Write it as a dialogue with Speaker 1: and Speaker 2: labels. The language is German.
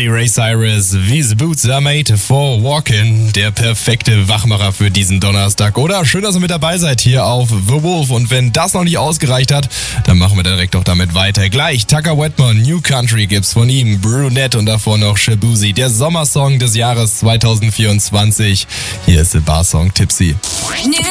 Speaker 1: Billy Ray Cyrus, These Boots are made for walking. Der perfekte Wachmacher für diesen Donnerstag, oder? Schön, dass ihr mit dabei seid hier auf The Wolf. Und wenn das noch nicht ausgereicht hat, dann machen wir direkt doch damit weiter. Gleich Tucker Wetmon, New Country gibt's von ihm, Brunette und davor noch Shabuzi, der Sommersong des Jahres 2024. Hier ist der Barsong Tipsy.